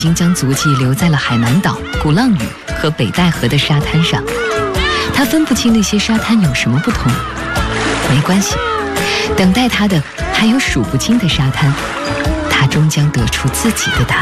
经将足迹留在了海南岛、鼓浪屿和北戴河的沙滩上。他分不清那些沙滩有什么不同，没关系，等待他的还有数不清的沙滩，他终将得出自己的答案。